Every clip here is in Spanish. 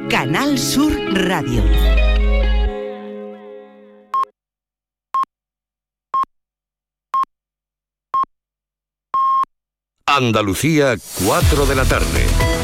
Canal Sur Radio. Andalucía, 4 de la tarde.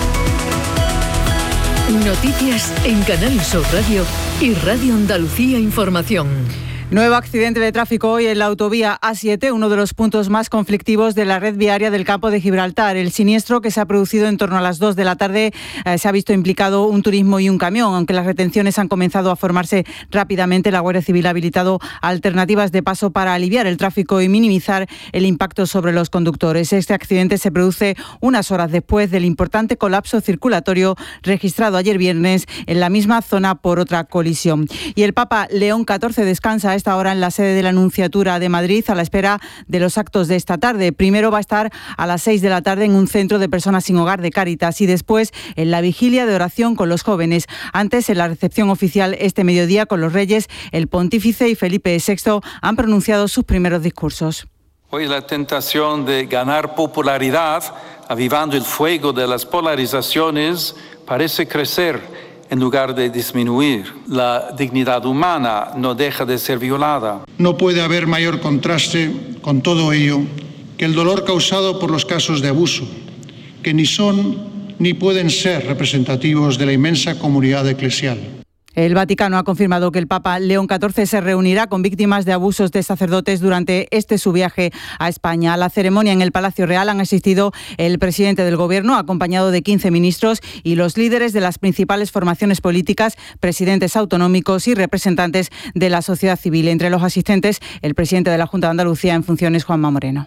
Noticias en Canal Sur Radio y Radio Andalucía Información. Nuevo accidente de tráfico hoy en la autovía A7, uno de los puntos más conflictivos de la red viaria del Campo de Gibraltar. El siniestro, que se ha producido en torno a las 2 de la tarde, se ha visto implicado un turismo y un camión. Aunque las retenciones han comenzado a formarse rápidamente, la Guardia Civil ha habilitado alternativas de paso para aliviar el tráfico y minimizar el impacto sobre los conductores. Este accidente se produce unas horas después del importante colapso circulatorio registrado ayer viernes en la misma zona por otra colisión. Y el Papa León XIV descansa a esta hora en la sede de la Nunciatura de Madrid a la espera de los actos de esta tarde. Primero va a estar a las 6 de la tarde en un centro de personas sin hogar de Cáritas y después en la vigilia de oración con los jóvenes. Antes, en la recepción oficial este mediodía con los reyes, el pontífice y Felipe VI han pronunciado sus primeros discursos. Hoy la tentación de ganar popularidad, avivando el fuego de las polarizaciones, parece crecer en lugar de disminuir. La dignidad humana no deja de ser violada. No puede haber mayor contraste con todo ello que el dolor causado por los casos de abuso, que ni son ni pueden ser representativos de la inmensa comunidad eclesial. El Vaticano ha confirmado que el Papa León XIV se reunirá con víctimas de abusos de sacerdotes durante su viaje a España. A la ceremonia en el Palacio Real han asistido el presidente del Gobierno, acompañado de 15 ministros, y los líderes de las principales formaciones políticas, presidentes autonómicos y representantes de la sociedad civil. Entre los asistentes, el presidente de la Junta de Andalucía en funciones, Juanma Moreno.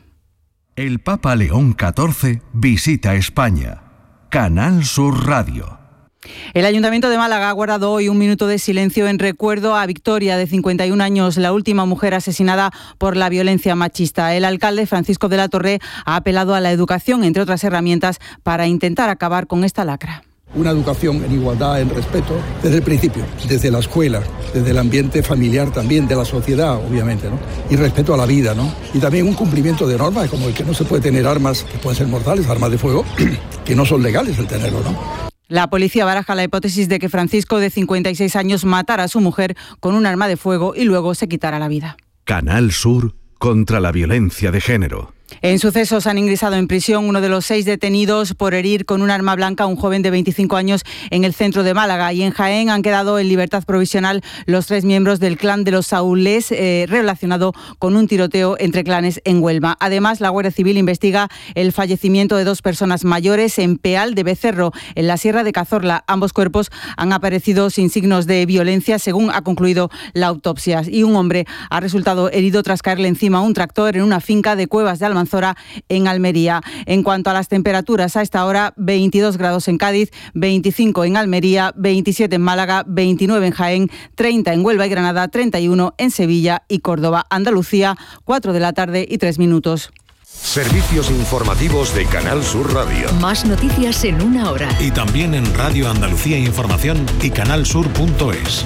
El Papa León XIV visita España. Canal Sur Radio. El Ayuntamiento de Málaga ha guardado hoy un minuto de silencio en recuerdo a Victoria, de 51 años, la última mujer asesinada por la violencia machista. El alcalde, Francisco de la Torre, ha apelado a la educación, entre otras herramientas, para intentar acabar con esta lacra. Una educación en igualdad, en respeto, desde el principio, desde la escuela, desde el ambiente familiar también, de la sociedad, obviamente, ¿no? Y respeto a la vida, ¿no? Y también un cumplimiento de normas, como el que no se puede tener armas que pueden ser mortales, armas de fuego, que no son legales el tenerlo, ¿no? La policía baraja la hipótesis de que Francisco, de 56 años, matara a su mujer con un arma de fuego y luego se quitara la vida. Canal Sur contra la violencia de género. En sucesos han ingresado en prisión uno de los 6 detenidos por herir con un arma blanca a un joven de 25 años en el centro de Málaga. Y en Jaén han quedado en libertad provisional los 3 miembros del clan de los Saúles, relacionado con un tiroteo entre clanes en Huelva. Además, la Guardia Civil investiga el fallecimiento de 2 personas mayores en Peal de Becerro, en la Sierra de Cazorla. Ambos cuerpos han aparecido sin signos de violencia, según ha concluido la autopsia. Y un hombre ha resultado herido tras caerle encima a un tractor en una finca de Cuevas de Almanzora, en Almería. En cuanto a las temperaturas, a esta hora 22 grados en Cádiz, 25 en Almería, 27 en Málaga, 29 en Jaén, 30 en Huelva y Granada, 31 en Sevilla y Córdoba. Andalucía, 4 de la tarde y 3 minutos. Servicios informativos de Canal Sur Radio. Más noticias en una hora. Y también en Radio Andalucía Información y canalsur.es.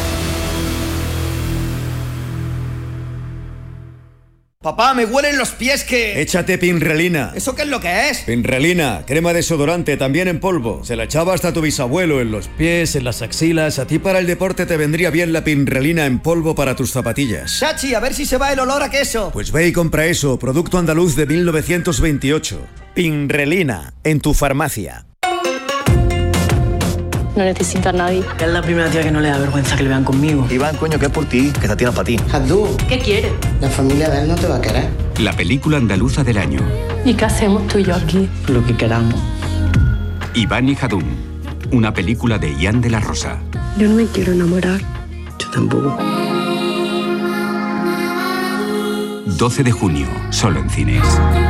Papá, me huelen los pies que... Échate Pinrelina. ¿Eso qué es lo que es? Pinrelina, crema desodorante, también en polvo. Se la echaba hasta tu bisabuelo, en los pies, en las axilas. A ti para el deporte te vendría bien la Pinrelina en polvo para tus zapatillas. Chachi, a ver si se va el olor a queso. Pues ve y compra eso, producto andaluz de 1928. Pinrelina, en tu farmacia. No necesito a nadie. Es la primera tía que no le da vergüenza que le vean conmigo. Iván, coño, que es por ti, que esta tía no es para ti. Abdú, ¿qué quiere? La familia de él no te va a querer. La película andaluza del año. ¿Y qué hacemos tú y yo aquí? Lo que queramos. Iván y Jadún, una película de Ian de la Rosa. Yo no me quiero enamorar. Yo tampoco. 12 de junio, solo en cines.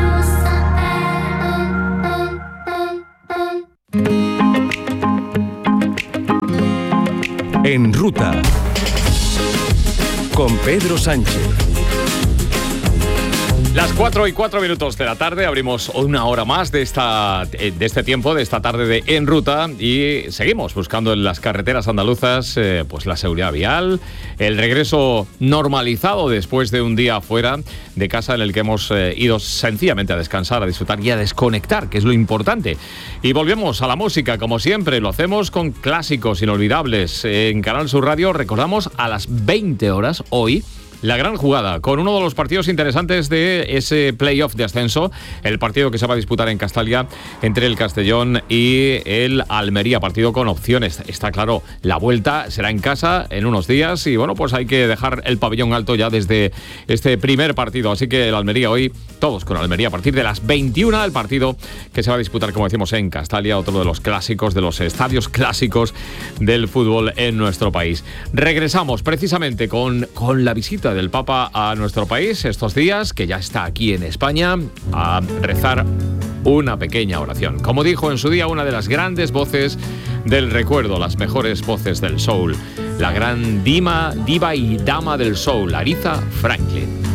En Ruta, con Pedro Sánchez. Las 4:04 de la tarde, abrimos una hora más de este tiempo, de esta tarde de En Ruta, y seguimos buscando en las carreteras andaluzas pues la seguridad vial, el regreso normalizado después de un día fuera de casa en el que hemos ido sencillamente a descansar, a disfrutar y a desconectar, que es lo importante. Y volvemos a la música, como siempre, lo hacemos con clásicos inolvidables. En Canal Sur Radio recordamos a las 20 horas hoy la gran jugada, con uno de los partidos interesantes de ese playoff de ascenso, el partido que se va a disputar en Castalia entre el Castellón y el Almería, partido con opciones. Está claro, la vuelta será en casa en unos días y bueno, pues hay que dejar el pabellón alto ya desde este primer partido. Así que el Almería hoy, todos con Almería a partir de las 21, el partido que se va a disputar, como decimos, en Castalia, otro de los clásicos, de los estadios clásicos del fútbol en nuestro país. Regresamos precisamente con la visita del Papa a nuestro país estos días, que ya está aquí en España, a rezar una pequeña oración. Como dijo en su día una de las grandes voces del recuerdo, las mejores voces del soul, la gran diva y dama del soul, Aretha Franklin.